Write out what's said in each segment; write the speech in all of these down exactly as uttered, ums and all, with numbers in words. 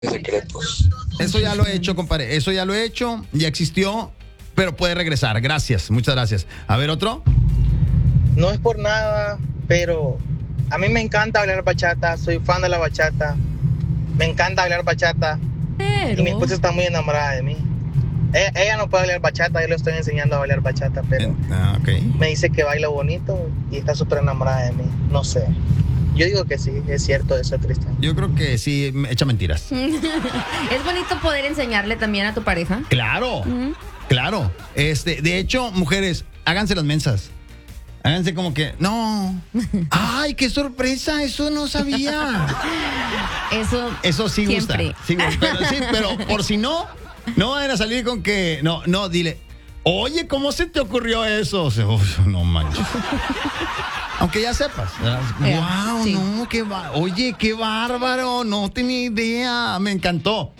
secretos. Eso ya lo he hecho, compadre. Eso ya lo he hecho, ya existió, pero puede regresar. Gracias, muchas gracias. A ver, otro. No es por nada, pero a mí me encanta bailar bachata. Soy fan de la bachata. Me encanta bailar bachata. Pero... Y mi esposa está muy enamorada de mí. Ella, ella no puede bailar bachata, yo le estoy enseñando a bailar bachata, pero Ah, ok. me dice que baila bonito y está súper enamorada de mí. No sé. Yo digo que sí, es cierto eso, Cristian. Yo creo que sí, echa mentiras. Es bonito poder enseñarle también a tu pareja. Claro, Ujú. claro. Este, de hecho, mujeres, háganse las mensas. Háganse como que, no. Ay, qué sorpresa, eso no sabía. Eso, Eso sí gusta. siempre. Sí, pero, sí, pero por si no, no van a salir con que, no, no, dile, oye, ¿cómo se te ocurrió eso? O sea, uf, no manches. Aunque ya sepas. Eh, Wow, sí. no, qué va, oye, qué bárbaro, no tenía idea, me encantó.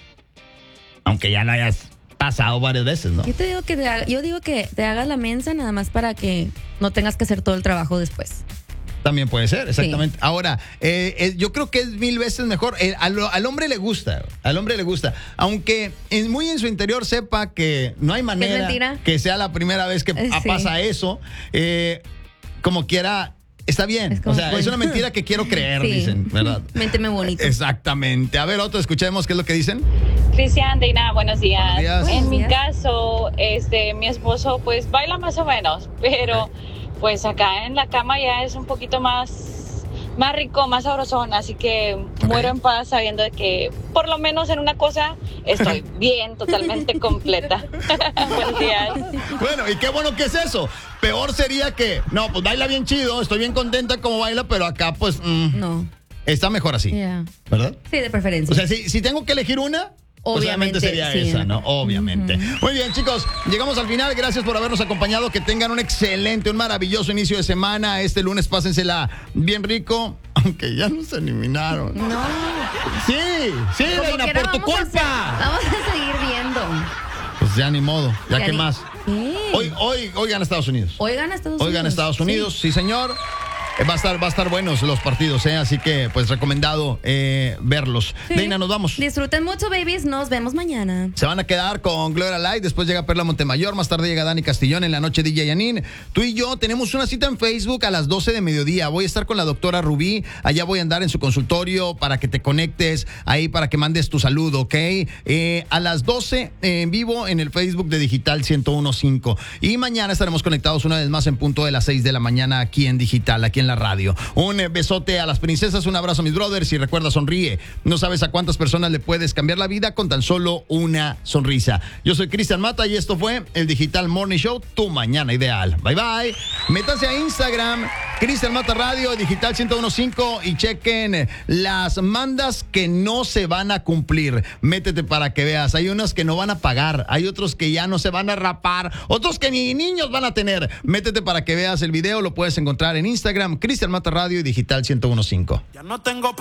Aunque ya no hayas pasado varias veces, ¿no? Yo te digo que te haga- yo digo que te hagas la mensa nada más para que no tengas que hacer todo el trabajo después. También puede ser, exactamente. Ahora, eh, eh, yo creo que es mil veces mejor. Eh, al, al hombre le gusta, al hombre le gusta. Aunque en, muy en su interior sepa que no hay manera mentira? que sea la primera vez que Eh, ah, sí. pasa eso. Eh, como quiera, está bien. Es como, o sea, pues, es una mentira que quiero creer, Sí. dicen, ¿verdad? Ménteme bonito. Exactamente. A ver, otro, escuchemos qué es lo que dicen. Cristian, Deina, buenos días. Buenos días. En Buenos mi días. caso, este, mi esposo pues baila más o menos, pero pues acá en la cama ya es un poquito más, más rico, más sabrosón, así que muero en paz sabiendo de que por lo menos en una cosa estoy bien, totalmente completa. Buenos días. Bueno, y qué bueno que es eso. Peor sería que, no, pues baila bien chido, estoy bien contenta como baila, pero acá pues mm, No. está mejor así, Yeah. ¿verdad? Sí, de preferencia. O sea, si, si tengo que elegir una, pues obviamente Obviamente, sería sí. esa, ¿no? Obviamente. Muy bien, chicos, llegamos al final. Gracias por habernos acompañado. Que tengan un excelente, un maravilloso inicio de semana. Este lunes pásensela bien rico, aunque ya nos eliminaron. No. Sí, sí, Como Reina, quiera, por tu vamos a culpa. se- vamos a seguir viendo. Pues ya ni modo, ya, Ya que ni- más. ¿Qué? Hoy, hoy, hoy gana Estados Unidos. Hoy gana Estados Hoy Unidos. gana Estados Sí. Unidos, sí, señor. Eh, Va a estar, va a estar buenos los partidos, ¿eh? Así que, pues, recomendado eh, verlos. Sí. Deina, nos vamos. Disfruten mucho, babies. Nos vemos mañana. Se van a quedar con Gloria Light, después llega Perla Montemayor, más tarde llega Dani Castillón, en la noche D J Yanin. Tú y yo tenemos una cita en Facebook a las doce de mediodía. Voy a estar con la doctora Rubí, allá voy a andar en su consultorio para que te conectes ahí, para que mandes tu saludo, ¿ok? Eh, a las doce eh, en vivo en el Facebook de Digital ciento uno punto cinco. Y mañana estaremos conectados una vez más en punto de las seis de la mañana aquí en Digital, aquí en la radio. Un eh, besote a las princesas, un abrazo a mis brothers y recuerda, sonríe. No sabes a cuántas personas le puedes cambiar la vida con tan solo una sonrisa. Yo soy Cristian Mata y esto fue el Digital Morning Show, tu mañana ideal. Bye bye. Métanse a Instagram, Cristian Mata Radio, Digital ciento uno punto cinco y chequen las mandas que no se van a cumplir. Métete para que veas. Hay unos que no van a pagar, hay otros que ya no se van a rapar, otros que ni niños van a tener. Métete para que veas el video, lo puedes encontrar en Instagram, Cristian Mata Radio y Digital ciento uno punto cinco. Ya no tengo